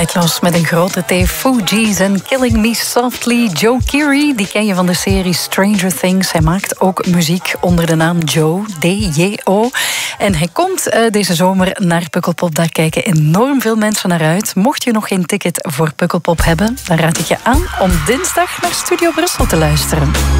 Tijdloos met een grote T. Fugees en Killing Me Softly. Joe Keery, die ken je van de serie Stranger Things. Hij maakt ook muziek onder de naam Joe, D-J-O. En hij komt deze zomer naar Pukkelpop. Daar kijken enorm veel mensen naar uit. Mocht je nog geen ticket voor Pukkelpop hebben, dan raad ik je aan om dinsdag naar Studio Brussel te luisteren.